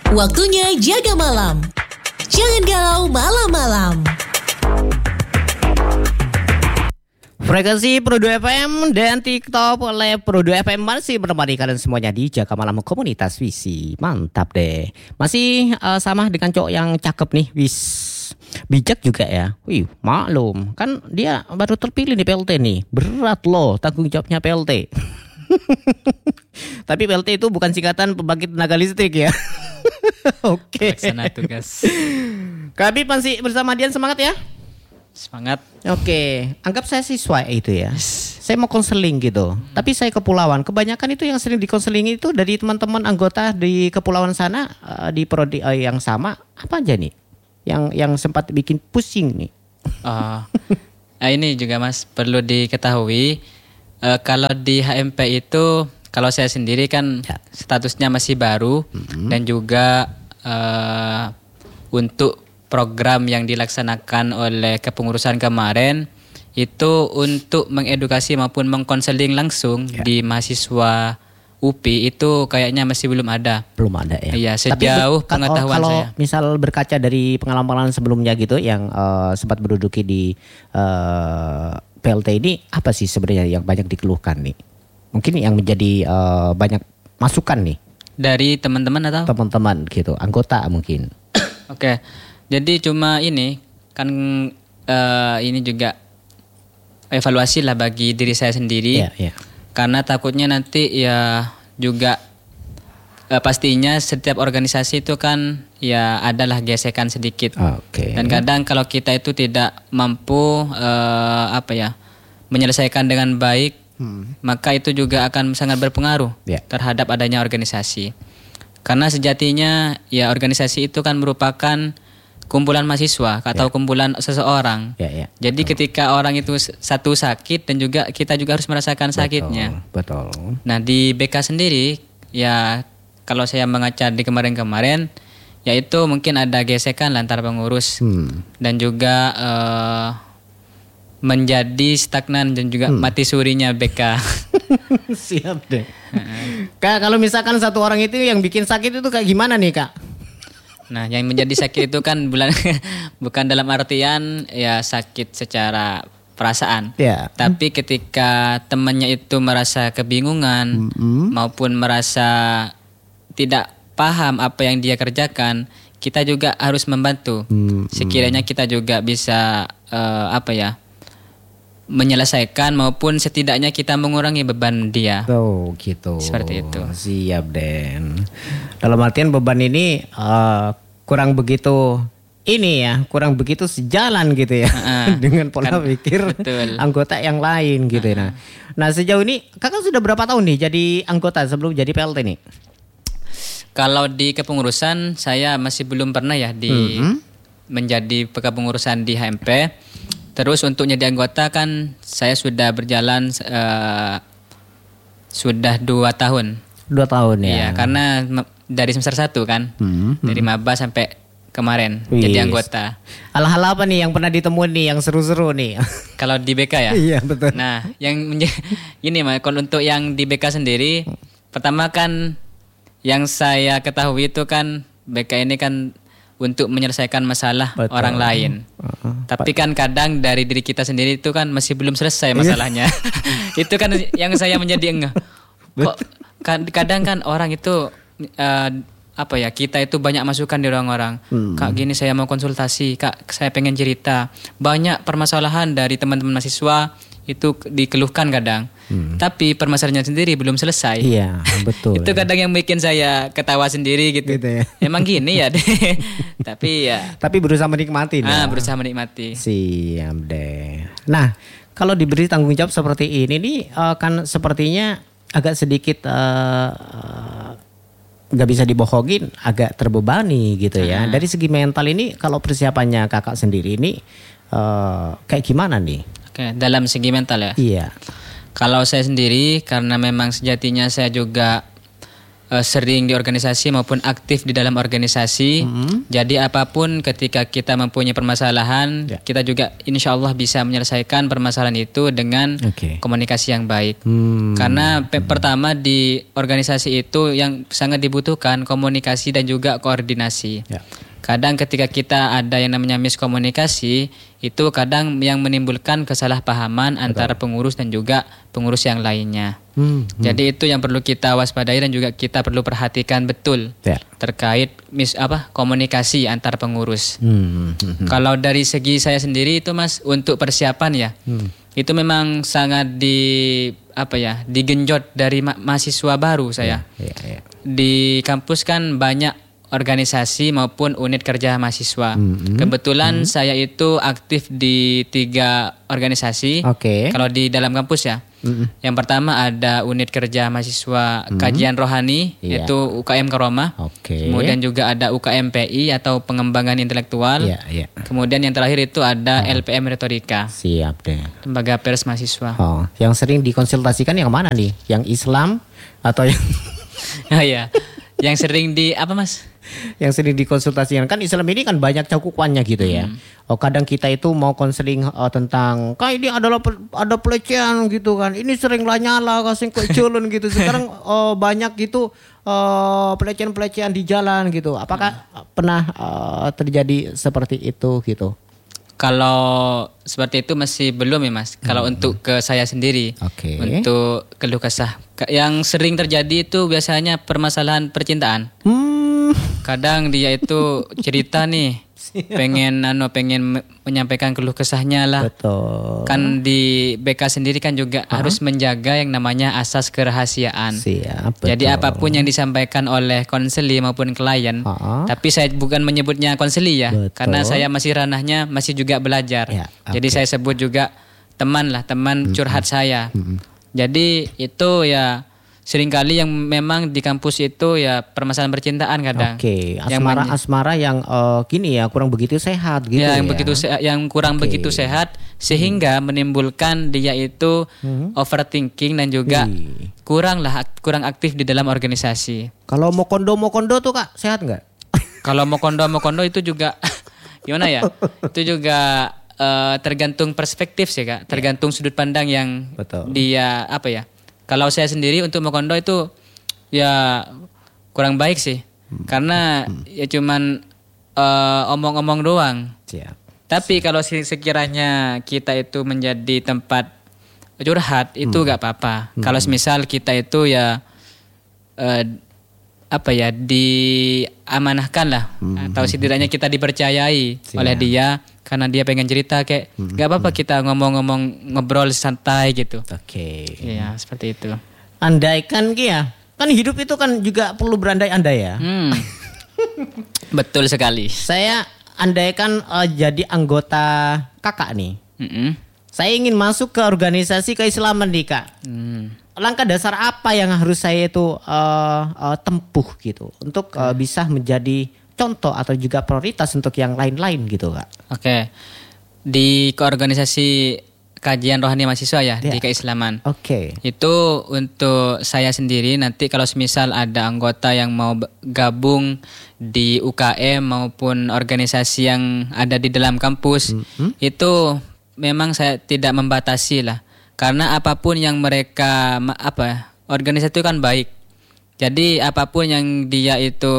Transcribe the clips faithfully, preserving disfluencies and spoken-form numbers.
Waktunya jaga malam. Jangan galau malam-malam. Frekuensi Pro dua F M dan TikTok oleh Pro dua F M masih menemani kalian semuanya di Jaga Malam Komunitas Visi. Mantap deh. Masih uh, sama dengan cowok yang cakep nih, wis. Bijak juga ya. Wih, maklum. Kan dia baru terpilih di P L T nih. Berat loh tanggung jawabnya P L T. Tapi P L T itu bukan singkatan pembangkit tenaga listrik ya. Oke. Laksana tugas. Kami masih bersama Dian, semangat ya. Semangat. Oke, anggap saya siswa itu ya. Saya mau konseling gitu. Hmm. Tapi saya kepulauan. Kebanyakan itu yang sering dikonseling itu dari teman-teman anggota di kepulauan sana, uh, di prodi uh, yang sama. Apa aja nih? Yang yang sempat bikin pusing nih. Oh, nah ini juga Mas perlu diketahui. Uh, kalau di H M P itu, kalau saya sendiri kan ya, statusnya masih baru, mm-hmm. dan juga uh, untuk program yang dilaksanakan oleh kepengurusan kemarin itu untuk mengedukasi maupun mengkonseling langsung ya, di mahasiswa U P I itu kayaknya masih belum ada. Belum ada ya. Iya, sejauh Tapi, pengetahuan kalau saya. Misal berkaca dari pengalaman-pengalaman sebelumnya gitu yang uh, sempat berduduki di uh, P L T ini, apa sih sebenarnya yang banyak dikeluhkan nih? Mungkin yang menjadi uh, banyak masukan nih dari teman-teman atau teman-teman gitu, anggota mungkin. Oke. Jadi cuma ini kan uh, ini juga evaluasi lah bagi diri saya sendiri. Yeah, yeah. Karena takutnya nanti ya juga uh, pastinya setiap organisasi itu kan ya adalah gesekan sedikit. Okay. Dan kadang kalau kita itu tidak mampu uh, apa ya menyelesaikan dengan baik, hmm. maka itu juga akan sangat berpengaruh yeah. terhadap adanya organisasi. Karena sejatinya ya organisasi itu kan merupakan kumpulan mahasiswa atau yeah. kumpulan seseorang. Yeah, yeah. Jadi betul. Ketika orang itu satu sakit dan juga kita juga harus merasakan sakitnya. Betul. Betul. Nah di B K sendiri ya kalau saya mengaca di kemarin-kemarin, yaitu mungkin ada gesekan antara pengurus hmm. dan juga uh, menjadi stagnan dan juga hmm. mati surinya B K. Siap deh. Kak, kalau misalkan satu orang itu yang bikin sakit itu kayak gimana nih Kak? Nah, yang menjadi sakit itu kan bulan bukan dalam artian ya sakit secara perasaan. Yeah. Tapi ketika temannya itu merasa kebingungan mm-hmm. maupun merasa tidak paham apa yang dia kerjakan, kita juga harus membantu. Mm-hmm. Sekiranya kita juga bisa uh, apa ya? menyelesaikan maupun setidaknya kita mengurangi beban dia. Oh gitu. Seperti itu. Siap Den. Dalam artian beban ini uh, kurang begitu ini ya, kurang begitu sejalan gitu ya uh, dengan pola kan, pikir betul. Anggota yang lain gitu. Uh. Nah, nah sejauh ini kakak sudah berapa tahun nih jadi anggota sebelum jadi P L T nih? Kalau di kepengurusan saya masih belum pernah ya di mm-hmm. menjadi kepengurusan di H M P. Terus untuk jadi anggota kan saya sudah berjalan uh, sudah dua tahun. Dua tahun ya? Iya, karena dari semester satu kan, hmm, dari maba sampai kemarin Wih. jadi anggota. Hal-hal apa nih yang pernah ditemuin nih yang seru-seru nih? Kalau di B K ya? Iya betul. Nah, yang menj- ini mah kalau untuk yang di B K sendiri, pertama kan yang saya ketahui itu kan B K ini kan untuk menyelesaikan masalah betul. Orang lain. Uh-huh. Tapi kan kadang dari diri kita sendiri itu kan masih belum selesai masalahnya. Itu kan yang saya menjadi enggak. Kok kadang kan orang itu uh, apa ya, kita itu banyak masukan dari orang-orang. Hmm. Kak gini saya mau konsultasi, Kak saya pengen cerita. Banyak permasalahan dari teman-teman mahasiswa itu dikeluhkan kadang. Hmm. Tapi permasalahannya sendiri belum selesai. Iya, betul. Itu kadang yang bikin saya ketawa sendiri gitu. gitu ya. Emang gini ya deh. Tapi ya. Tapi berusaha menikmati. Ah, berusaha menikmati. Siap deh. Nah, kalau diberi tanggung jawab seperti ini nih, uh, kan sepertinya agak sedikit uh, uh, gak bisa dibohongin, agak terbebani gitu ya. Hmm. Dari segi mental ini, kalau persiapannya kakak sendiri ini uh, kayak gimana nih? Oke, dalam segi mental ya. Iya. Kalau saya sendiri, karena memang sejatinya saya juga uh, sering di organisasi maupun aktif di dalam organisasi. Mm-hmm. Jadi apapun ketika kita mempunyai permasalahan, yeah. kita juga insya Allah bisa menyelesaikan permasalahan itu dengan okay. komunikasi yang baik. Hmm. Karena pe- pertama di organisasi itu yang sangat dibutuhkan komunikasi dan juga koordinasi. Yeah. Kadang ketika kita ada yang namanya miskomunikasi, itu kadang yang menimbulkan kesalahpahaman Betul. antara pengurus dan juga pengurus yang lainnya. Hmm, hmm. Jadi itu yang perlu kita waspadai dan juga kita perlu perhatikan betul ya. terkait mis apa komunikasi antar pengurus. Hmm, hmm, hmm. Kalau dari segi saya sendiri itu Mas, untuk persiapan ya, hmm. itu memang sangat di apa ya digenjot dari ma- mahasiswa baru saya. Ya, ya, ya. Di kampus kan banyak organisasi maupun unit kerja mahasiswa. Mm-hmm. Kebetulan mm-hmm. saya itu aktif di tiga organisasi. Okay. Kalau di dalam kampus ya. Mm-hmm. Yang pertama ada unit kerja mahasiswa mm-hmm. kajian rohani, yeah. yaitu U K M Karomah. Okay. Kemudian juga ada U K M P I atau pengembangan intelektual. Yeah, yeah. Kemudian yang terakhir itu ada oh. L P M Retorika. Siap deh. Lembaga pers mahasiswa. Oh, yang sering dikonsultasikan yang mana nih? Yang Islam atau yang oh ya, yang sering di apa Mas? Yang sering dikonsultasikan kan Islam ini kan banyak cakupannya gitu ya. Hmm. Oh kadang kita itu mau konseling uh, tentang kayak ini adalah ada pelecehan gitu kan. Ini sering lah nyala kasih keculun gitu. Sekarang uh, banyak gitu uh, pelecehan-pelecehan di jalan gitu. Apakah hmm. pernah uh, terjadi seperti itu gitu? Kalau seperti itu masih belum ya Mas. Kalau hmm. untuk ke saya sendiri, okay. untuk keluh kesah yang sering terjadi itu biasanya permasalahan percintaan. Hmm. Kadang dia itu cerita nih, pengen ano pengen menyampaikan keluh kesahnya lah. Betul. Kan di B K sendiri kan juga uh-huh. harus menjaga yang namanya asas kerahasiaan. Siap, betul. Jadi apapun yang disampaikan oleh konseli maupun klien, uh-huh. tapi saya bukan menyebutnya konseli ya, betul. Karena saya masih ranahnya masih juga belajar. Ya, okay. Jadi saya sebut juga teman lah, teman mm-hmm. curhat saya. Mm-hmm. Jadi itu ya seringkali yang memang di kampus itu ya permasalahan percintaan kadang. Oke, okay. asmara-asmara yang uh, gini ya kurang begitu sehat gitu ya. Yang ya. begitu se- yang kurang okay. begitu sehat sehingga hmm. menimbulkan dia itu hmm. overthinking dan juga Hi. kurang lah kurang aktif di dalam organisasi. Kalau mau kondo mau kondo tuh Kak, sehat nggak? Kalau mau kondo mau kondo itu juga gimana ya? Itu juga uh, tergantung perspektif sih Kak, tergantung yeah. sudut pandang yang Betul. dia apa ya? Kalau saya sendiri untuk Mokondo itu ya kurang baik sih. Hmm. Karena hmm. ya cuman uh, omong-omong doang. Siap. Tapi Siap. kalau sekiranya kita itu menjadi tempat curhat itu hmm. gak apa-apa. Hmm. Kalau semisal kita itu ya uh, apa ya diamanahkan lah. Hmm. Atau setidaknya kita dipercayai Siap. oleh dia. Karena dia pengen cerita kayak hmm. gak apa-apa kita ngomong-ngomong ngobrol santai gitu. Oke. Okay. Iya seperti itu. Andaikan ya, kan hidup itu kan juga perlu berandai-andai ya. Hmm. Betul sekali. Saya andaikan uh, jadi anggota kakak nih. Mm-mm. Saya ingin masuk ke organisasi keislaman nih Kak. Hmm. Langkah dasar apa yang harus saya itu uh, uh, tempuh gitu untuk uh, bisa menjadi contoh atau juga prioritas untuk yang lain-lain gitu Kak. Oke. Di keorganisasi kajian rohani mahasiswa ya, ya. di keislaman. Oke. Itu untuk saya sendiri nanti kalau semisal ada anggota yang mau gabung di U K M maupun organisasi yang ada di dalam kampus, mm-hmm. itu memang saya tidak membatasi lah. Karena apapun yang mereka apa organisasi itu kan baik. Jadi apapun yang dia itu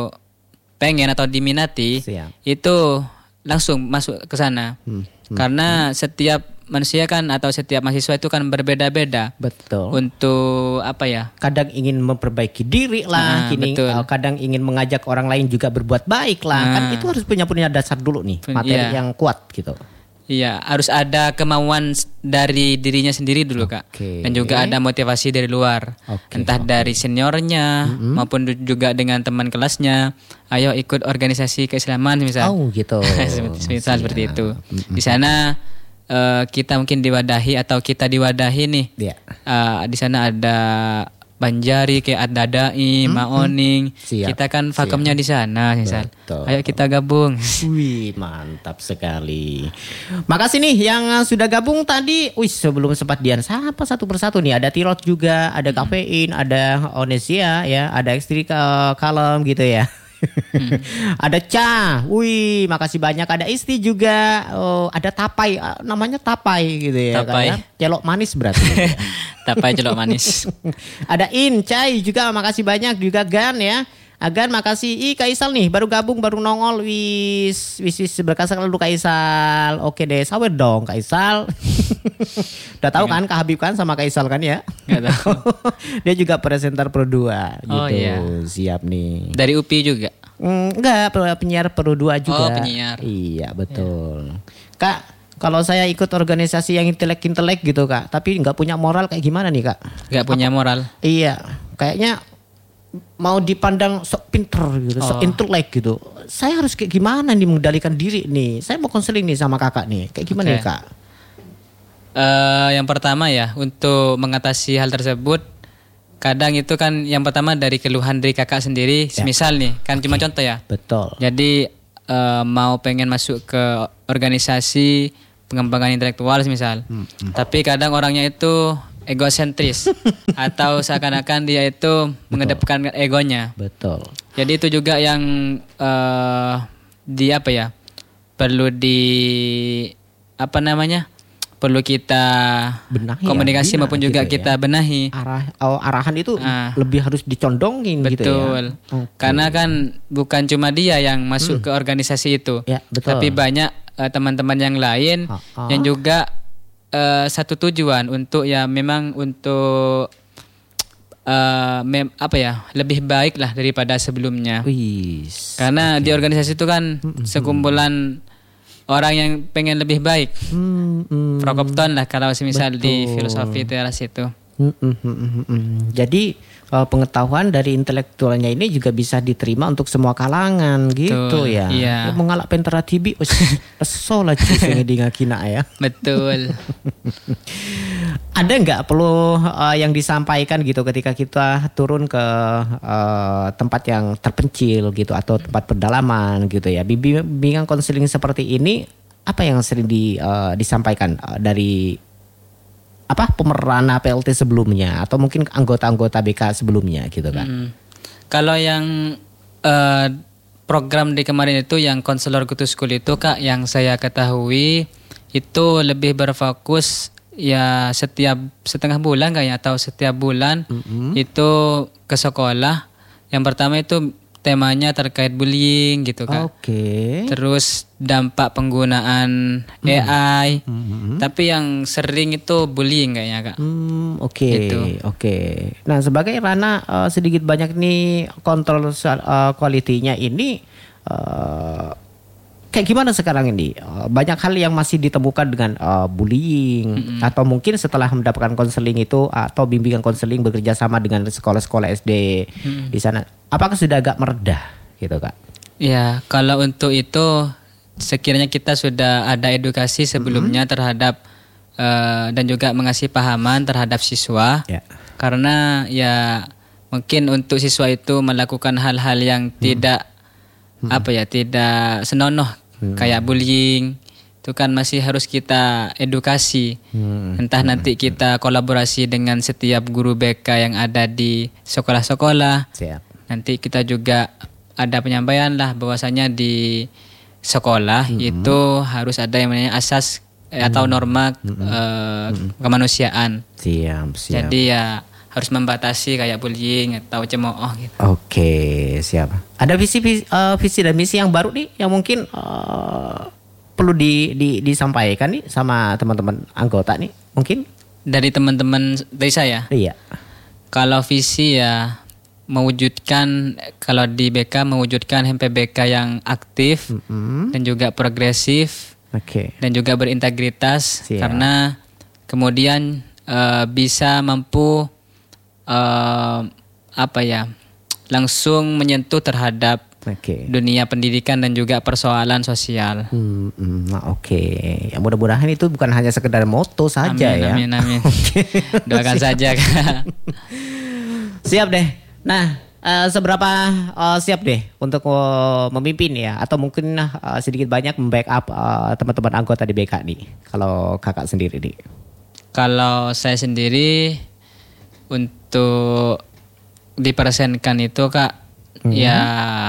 pengen atau diminati Siap. itu langsung masuk ke sana. Hmm. Hmm. Karena setiap manusia kan atau setiap mahasiswa itu kan berbeda-beda. Betul. Untuk apa ya? Kadang ingin memperbaiki diri lah, nah, kini uh, kadang ingin mengajak orang lain juga berbuat baik lah. Nah. Kan itu harus punya punya dasar dulu nih, materi yeah. yang kuat gitu. Iya, harus ada kemauan dari dirinya sendiri dulu Kak. Okay. Dan juga ada motivasi dari luar. Okay. Entah okay. dari seniornya mm-hmm. maupun juga dengan teman kelasnya. Ayo ikut organisasi keislaman misal. Oh gitu. Misal seperti itu. Mm-hmm. Di sana uh, kita mungkin diwadahi atau kita diwadahi nih. Yeah. Uh, di sana ada Banjari, kayak Ad-Dadai, hmm, Maoning. Siap, kita kan fakemnya di sana, misal. Ayo kita gabung. Wih, mantap sekali. Makasih nih yang sudah gabung tadi. Wih, sebelum sempat Dian sapa satu persatu nih. Ada Tirot juga, ada Kafein, hmm. ada Onesia ya, ada Ekstri Kalem gitu ya. Hmm. Ada Ca, wih, makasih banyak. Ada Isti juga, oh, ada Tapai, namanya Tapai gitu ya. Tapai, kan, ya? Celok manis berarti. Ya. Tapai celok manis. Ada In, Cai juga, makasih banyak juga Gan ya. Agan, makasih. Ih, Kaisal nih baru gabung, baru nongol. Wis, wis, wis berkah selalu Kaisal. Oke deh, sawer dong Kaisal. Udah tahu kan Kak Habib kan sama Kaisal kan ya? Gak tahu. Dia juga presenter Pro dua gitu. Oh, iya. Siap nih. Dari U P I juga? Mm, enggak, penyiar Pro dua juga. Oh, penyiar. Iya, betul. Ya. Kak, kalau saya ikut organisasi yang intelek-intelek gitu Kak, tapi nggak punya moral kayak gimana nih Kak? Nggak punya moral? Iya, kayaknya mau dipandang sok pinter gitu, oh. sok intelek gitu. Saya harus kayak gimana nih mengendalikan diri nih? Saya mau konseling nih sama kakak nih. Kayak gimana okay. nih kak? Uh, yang pertama ya, untuk mengatasi hal tersebut, kadang itu kan yang pertama dari keluhan dari kakak sendiri. Ya. Misal nih, kan okay. cuma contoh ya. Betul. Jadi uh, mau pengen masuk ke organisasi pengembangan intelektual misal, hmm. Hmm. tapi kadang orangnya itu egosentris atau seakan-akan dia itu betul. mengedepankan egonya. Betul. Jadi itu juga yang uh, di apa ya? Perlu di apa namanya? Perlu kita benahi komunikasi ya, maupun juga gitu kita ya. benahi. Arah oh, arahan itu uh, lebih harus dicondongin betul. gitu ya. Okay. Karena kan bukan cuma dia yang masuk hmm. ke organisasi itu. Ya, betul. Tapi banyak uh, teman-teman yang lain uh, uh. yang juga Uh, satu tujuan untuk ya memang untuk uh, mem, apa ya lebih baik lah daripada sebelumnya. Wiss, karena okay. di organisasi itu kan mm-hmm. sekumpulan orang yang pengen lebih baik. Mm-hmm. Prokopton lah kalau semisal Betul. di filosofi teras itu. Mm-hmm. Jadi uh, pengetahuan dari intelektualnya ini juga bisa diterima untuk semua kalangan gitu Betul, ya. Iya. Mengalak pentera tibi, kesel aja sih di ngakina ya. Betul. Ada nggak perlu uh, yang disampaikan gitu ketika kita turun ke uh, tempat yang terpencil gitu atau tempat pedalaman gitu ya. Bimbingan konseling seperti ini apa yang sering di, uh, disampaikan uh, dari apa pemeran P L T sebelumnya atau mungkin anggota-anggota B K sebelumnya gitu kan? Hmm. Kalau yang uh, program di kemarin itu yang konselor Kutu School itu Kak, yang saya ketahui itu lebih berfokus ya setiap setengah bulan kayaknya atau setiap bulan mm-hmm. itu ke sekolah. Yang pertama itu temanya terkait bullying gitu kan. Oke. Okay. Terus dampak penggunaan hmm. A I. Hmm. Tapi yang sering itu bullying kayaknya Kak. Hmm, oke. Okay. Gitu. Oke. Okay. Nah, sebagai Rana uh, sedikit banyak nih kontrol uh, kualitinya ini uh, kayak gimana sekarang ini? Uh, banyak hal yang masih ditemukan dengan uh, bullying hmm. atau mungkin setelah mendapatkan konseling itu atau bimbingan konseling bekerja sama dengan sekolah-sekolah S D hmm. di sana. Apakah sudah agak meredah gitu Kak? Ya, kalau untuk itu sekiranya kita sudah ada edukasi sebelumnya mm-hmm. terhadap uh, dan juga mengasih pahaman terhadap siswa. Yeah. Karena ya mungkin untuk siswa itu melakukan hal-hal yang mm-hmm. tidak mm-hmm. apa ya, tidak senonoh mm-hmm. kayak bullying. Itu kan masih harus kita edukasi. Mm-hmm. Entah nanti kita kolaborasi dengan setiap guru B K yang ada di sekolah-sekolah. Siap. Nanti kita juga ada penyampaian lah bahwasanya di sekolah mm-hmm. itu harus ada yang namanya asas eh, atau norma mm-hmm. eh, mm-hmm. kemanusiaan. Siap, siap. Jadi ya harus membatasi kayak bullying atau cemooh gitu. Oke, siap. Ada visi visi, uh, visi dan misi yang baru nih yang mungkin uh, perlu di, di disampaikan nih sama teman-teman anggota nih mungkin dari teman-teman dari saya. Iya. Kalau visi ya mewujudkan, kalau di B K mewujudkan H M P B K yang aktif mm-hmm. dan juga progresif okay. dan juga berintegritas. Siap. Karena kemudian uh, bisa mampu uh, apa ya langsung menyentuh terhadap okay. dunia pendidikan dan juga persoalan sosial. Hmm, hmm, Oke, okay. ya, mudah-mudahan itu bukan hanya sekedar moto saja amin, ya. Amin, amin. Okay. Doakan saja Kak. Siap deh. Nah, uh, seberapa uh, siap deh untuk uh, memimpin ya, atau mungkin uh, sedikit banyak membackup uh, teman-teman anggota di B K nih. Kalau kakak sendiri nih. Kalau saya sendiri untuk dipersenkan itu kak, hmm. ya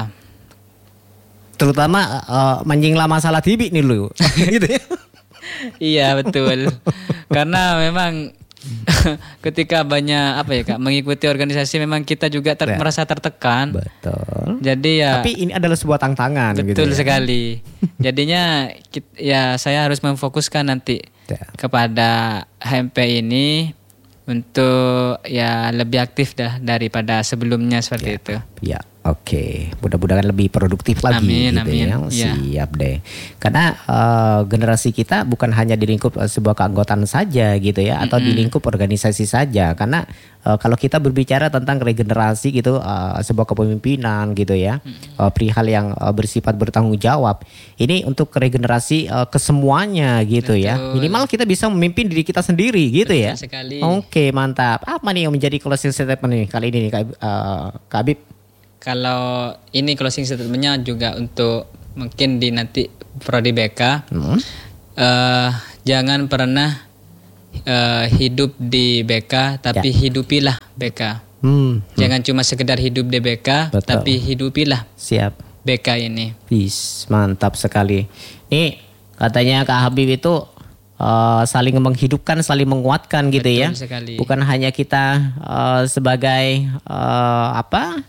terutama uh, menjinglah masalah T V nih lu, gitu ya. Iya betul, karena memang ketika banyak apa ya kak mengikuti organisasi memang kita juga ter- ya. merasa tertekan. Betul. Jadi ya. Tapi ini adalah sebuah tantangan. Betul gitu ya. sekali. Jadinya ya saya harus memfokuskan nanti ya. kepada H M P ini untuk ya lebih aktif dah daripada sebelumnya seperti ya. itu. Ya. Oke, mudah-mudahan lebih produktif lagi amin, gitu amin. ya. Siap ya. deh. Karena uh, generasi kita bukan hanya di lingkup uh, sebuah keanggotaan saja gitu ya, atau mm-hmm. di lingkup organisasi saja. Karena uh, kalau kita berbicara tentang regenerasi gitu, uh, sebuah kepemimpinan gitu ya, mm-hmm. uh, perihal yang uh, bersifat bertanggung jawab. Ini untuk regenerasi uh, kesemuanya gitu. Betul. Ya. Minimal kita bisa memimpin diri kita sendiri gitu. Betul ya. Sekali. Oke, mantap. Apa nih yang menjadi closing statement nih kali ini nih Kak, uh, Kak Habib? Kalau ini closing statement-nya juga untuk mungkin di nanti prodi B K, hmm. uh, jangan pernah uh, hidup di B K, tapi ya. hidupilah B K. Hmm. Jangan hmm. cuma sekedar hidup di B K, Betul. tapi hidupilah Siap. B K ini. Bis, mantap sekali. Ini katanya Kak Habib itu uh, saling menghidupkan, saling menguatkan gitu. Betul ya. Sekali. Bukan hanya kita uh, sebagai uh, apa?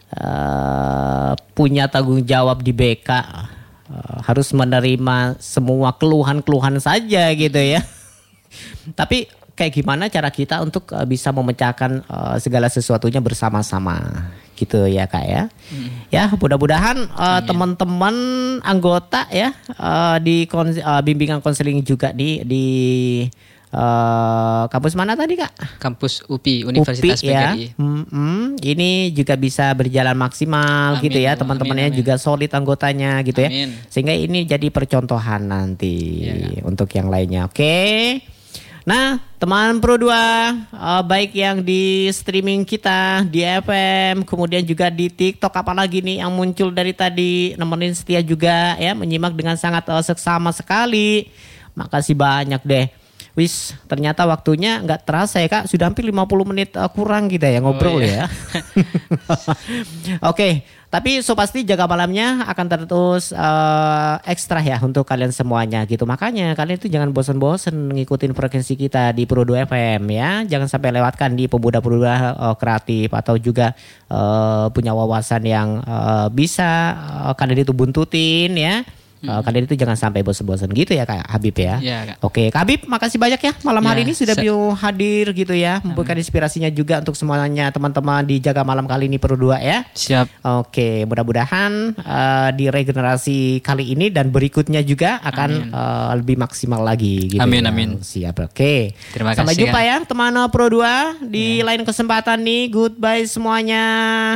Uh, punya tanggung jawab di B K, uh, harus menerima semua keluhan-keluhan saja gitu ya. Tapi kayak gimana cara kita untuk uh, bisa memecahkan uh, segala sesuatunya bersama-sama gitu ya Kak ya. Hmm. Ya mudah-mudahan uh, teman-teman anggota ya uh, di kons- uh, bimbingan konseling juga di di Uh, kampus mana tadi Kak? Kampus U P I, Universitas U P I, P G I. Ya. Mm-hmm. Ini juga bisa berjalan maksimal amin, gitu ya. Teman-temannya amin, amin. juga solid anggotanya gitu amin. ya. Sehingga ini jadi percontohan nanti ya, untuk yang lainnya. Oke. Okay. Nah, teman Pro dua, uh, baik yang di streaming kita di F M, kemudian juga di TikTok, apalagi nih yang muncul dari tadi, nemenin setia juga ya, menyimak dengan sangat uh, seksama sekali. Makasih banyak deh. Wis, ternyata waktunya nggak terasa ya Kak, sudah hampir lima puluh menit uh, kurang kita ya ngobrol oh, iya. ya. Oke, okay, tapi so pasti jaga malamnya akan terus uh, ekstra ya untuk kalian semuanya gitu. Makanya kalian itu jangan bosan-bosan ngikutin frekuensi kita di Pro dua F M ya. Jangan sampai lewatkan di pemuda-pemuda uh, kreatif atau juga uh, punya wawasan yang uh, bisa uh, kalian itu buntutin ya. Uh, kalian itu jangan sampai bosan-bosan gitu ya Kak Habib ya. Ya Kak. Oke Kak Habib, makasih banyak ya malam ya, hari ini sudah se- bio hadir gitu ya, memberikan inspirasinya juga untuk semuanya teman-teman di Jaga Malam kali ini Pro dua ya. Siap. Oke, mudah-mudahan uh, di regenerasi kali ini dan berikutnya juga akan uh, lebih maksimal lagi gitu. Amin ya. amin. Siap. Oke. Terima kasih. Sampai jumpa Kak. ya teman Pro dua di ya. lain kesempatan nih. Goodbye semuanya.